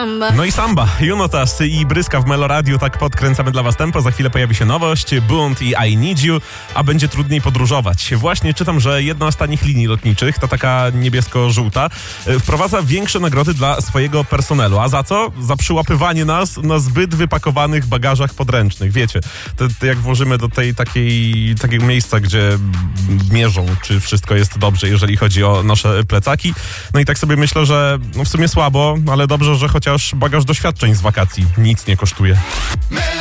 No i samba, Junotas i Bryska w Melo Radio, tak podkręcamy dla was tempo. Za chwilę pojawi się nowość, Bunt i I Need You, a będzie trudniej podróżować. Właśnie czytam, że jedna z tanich linii lotniczych, ta taka niebiesko-żółta, wprowadza większe nagrody dla swojego personelu. A za co? Za przyłapywanie nas na zbyt wypakowanych bagażach podręcznych. Wiecie, to jak włożymy do tej takiego miejsca, gdzie mierzą, czy wszystko jest dobrze, jeżeli chodzi o nasze plecaki. No i tak sobie myślę, że w sumie słabo, ale dobrze, że chociaż bagaż doświadczeń z wakacji nic nie kosztuje.